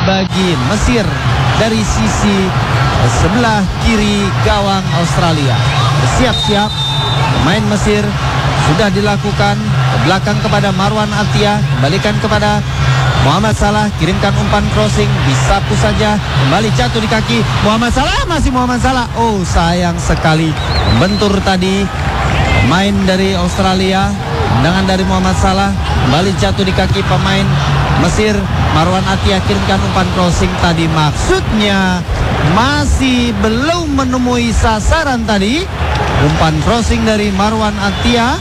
bagi Mesir dari sisi sebelah kiri gawang Australia. Bersiap-siap pemain Mesir sudah dilakukan ke belakang kepada Marwan Atiyah, kembalikan kepada Muhammad Salah, kirimkan umpan crossing, disapu saja, kembali jatuh di kaki Muhammad Salah, masih Muhammad Salah. Oh, sayang sekali, membentur tadi pemain dari Australia. Tendangan dari Muhammad Salah, kembali jatuh di kaki pemain Mesir. Marwan Atiyah kirimkan umpan crossing tadi, maksudnya masih belum menemui sasaran tadi. Umpan crossing dari Marwan Atiyah.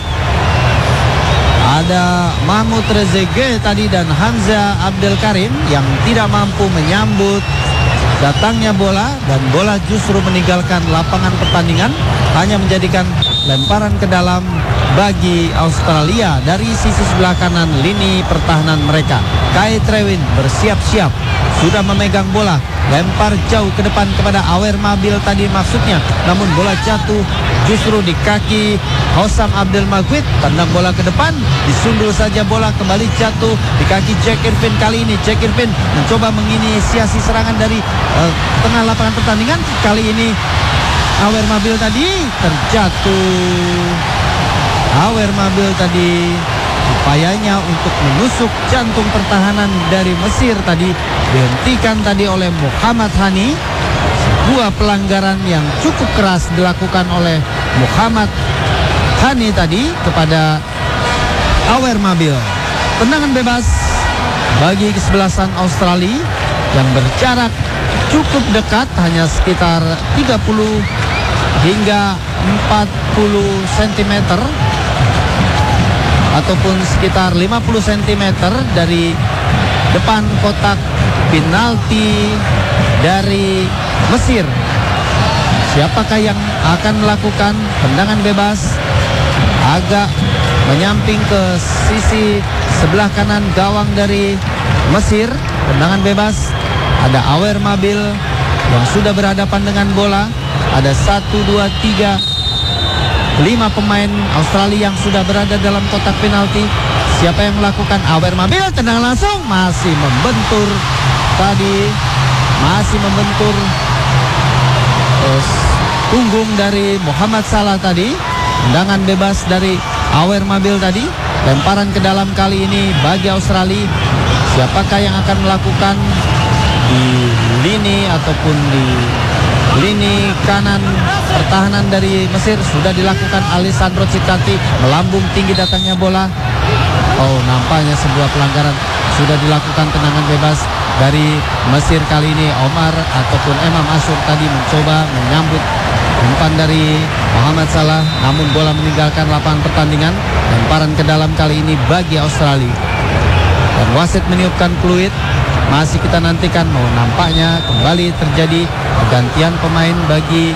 Ada Mahmud Trezeguet tadi dan Hamza Abdel Karim yang tidak mampu menyambut datangnya bola, dan bola justru meninggalkan lapangan pertandingan, hanya menjadikan lemparan ke dalam bagi Australia dari sisi sebelah kanan lini pertahanan mereka. Kai Trewin bersiap-siap, sudah memegang bola, lempar jauh ke depan kepada Awer Mabil tadi maksudnya, namun bola jatuh justru di kaki Hossam Abdel Magwid. Tendang bola ke depan, disundul saja bola, kembali jatuh di kaki Jack Irvin. Kali ini Jack Irvin mencoba menginisiasi serangan dari tengah lapangan pertandingan. Kali ini Awer Mabil tadi terjatuh. Awer Mabil tadi upayanya untuk menusuk jantung pertahanan dari Mesir tadi dihentikan tadi oleh Muhammad Hani. Sebuah pelanggaran yang cukup keras dilakukan oleh Muhammad Hani tadi kepada Awer Mabil. Tendangan bebas bagi kesebelasan Australia yang berjarak cukup dekat, hanya sekitar 30 hingga 40 cm ataupun sekitar 50 cm dari depan kotak penalti dari Mesir. Siapakah yang akan melakukan tendangan bebas agak menyamping ke sisi sebelah kanan gawang dari Mesir? Tendangan bebas, ada Awer Mabil yang sudah berhadapan dengan bola. Ada 1, 2, 3, 5 pemain Australia yang sudah berada dalam kotak penalti. Siapa yang melakukan? Awer Mabil, tendangan langsung, masih membentur tadi, masih membentur punggung dari Muhammad Salah tadi. Tendangan bebas dari Awer Mabil tadi, lemparan ke dalam kali ini bagi Australia. Siapakah yang akan melakukan di lini ataupun di lini kanan pertahanan dari Mesir? Sudah dilakukan Alessandro Cittati, melambung tinggi datangnya bola. Oh, nampaknya sebuah pelanggaran. Sudah dilakukan tendangan bebas dari Mesir kali ini. Omar ataupun Emam Ashur tadi mencoba menyambut umpan dari Muhammad Salah, namun bola meninggalkan lapangan pertandingan. Lemparan ke dalam kali ini bagi Australia. Dan wasit meniupkan peluit. Masih kita nantikan, nampaknya kembali terjadi pergantian pemain bagi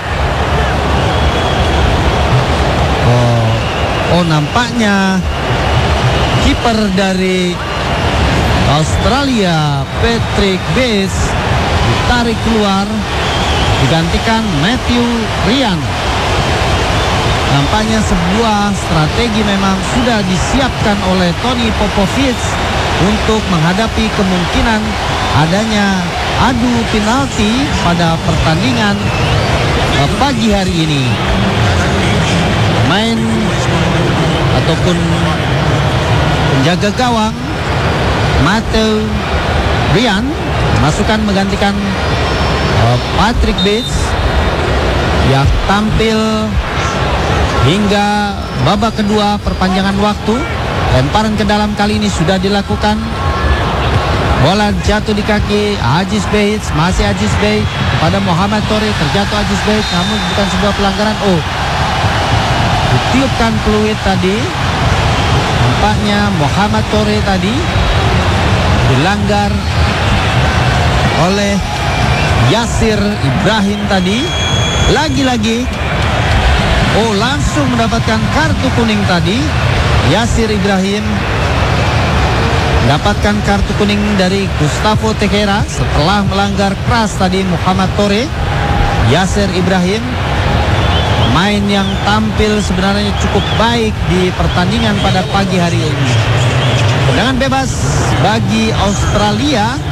nampaknya kiper dari Australia Patrick Bates ditarik keluar, digantikan Matthew Ryan. Nampaknya sebuah strategi memang sudah disiapkan oleh Tony Popovic untuk menghadapi kemungkinan adanya adu penalti pada pertandingan pagi hari ini. Pemain ataupun penjaga gawang Matthew Ryan masukkan menggantikan Patrick Bates yang tampil hingga babak kedua perpanjangan waktu. Lemparan ke dalam kali ini sudah dilakukan. Bola jatuh di kaki Aziz Bates, masih Aziz Bates pada Muhammad Tore, terjatuh Aziz Bates, namun bukan sebuah pelanggaran. Ditiupkan peluit tadi. Nampaknya Muhammad Tore tadi dilanggar oleh Yasir Ibrahim tadi. Lagi-lagi langsung mendapatkan kartu kuning tadi. Yasir Ibrahim mendapatkan kartu kuning dari Gustavo Teixeira setelah melanggar keras tadi Muhammad Tore. Yasir Ibrahim, pemain yang tampil sebenarnya cukup baik di pertandingan pada pagi hari ini. Tendangan bebas bagi Australia